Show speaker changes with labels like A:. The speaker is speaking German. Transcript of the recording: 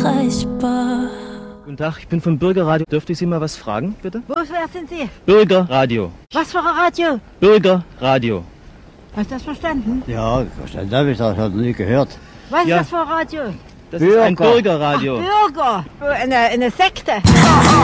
A: unerreichbar.
B: Guten Tag, ich bin vom Bürgerradio. Dürfte ich Sie mal was fragen, bitte?
C: Wer sind Sie?
B: Bürgerradio.
C: Was für ein Radio?
B: Bürgerradio.
C: Hast du das verstanden?
D: Ja, verstanden habe ich das, nie gehört.
C: Was ist
B: Ja.
C: das für ein Radio?
B: Das ist ein
D: Bürger.
B: Bürgerradio.
C: Bürger. Eine Sekte.